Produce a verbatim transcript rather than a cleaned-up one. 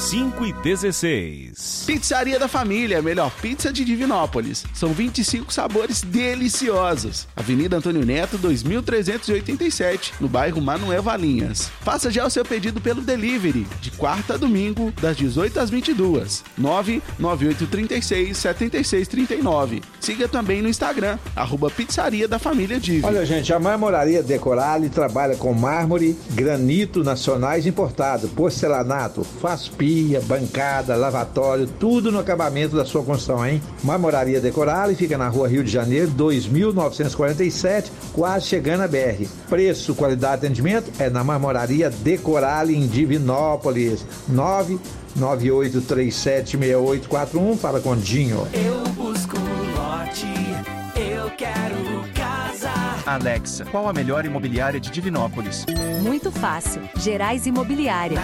cinco e dezesseis. Pizzaria da Família, a melhor pizza de Divinópolis. São vinte e cinco sabores deliciosos. Avenida Antônio Neto, dois mil trezentos e oitenta e sete, no bairro Manuel Valinhas. Faça já o seu pedido pelo delivery, de quarta a domingo, das dezoito às vinte e duas. nove nove oito três seis, sete seis três nove. Siga também no Instagram, arroba Pizzaria da Família Divi. Olha, gente, a Marmoraria Decorale trabalha com mármore, granito nacionais importado, porcelanato, faz pia, bancada, lavatório, tudo no acabamento da sua construção, hein? Marmoraria Decorale fica na rua Rio de Janeiro, dois mil novecentos e quarenta e sete, quase chegando a B R. Preço, qualidade e atendimento é na Marmoraria Decorale em Divinópolis. nove nove oito três sete seis oito quatro um, fala com Dinho. Eu busco lote, eu quero casa. Alexa, qual a melhor imobiliária de Divinópolis? Muito fácil, Gerais Imobiliária.